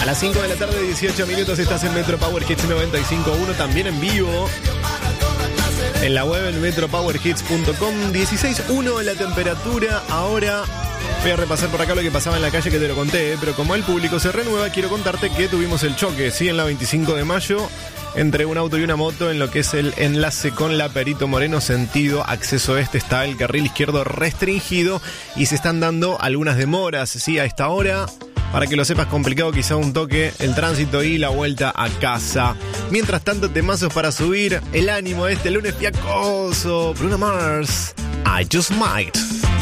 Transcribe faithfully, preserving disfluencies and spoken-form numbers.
A las cinco de la tarde, dieciocho minutos, estás en Metro Power Hits noventa y cinco punto uno, también en vivo. En la web en metro power hits punto com. dieciséis uno la temperatura. Ahora voy a repasar por acá lo que pasaba en la calle, que te lo conté, ¿eh? Pero como el público se renueva, quiero contarte que tuvimos el choque, sí, en la veinticinco de mayo, entre un auto y una moto en lo que es el enlace con la Perito Moreno, sentido acceso este. Está el carril izquierdo restringido y se están dando algunas demoras, sí, a esta hora. Para que lo sepas, complicado quizá un toque el tránsito y la vuelta a casa. Mientras tanto, temazos para subir el ánimo de este lunes fiacoso. Bruno Mars, I Just Might.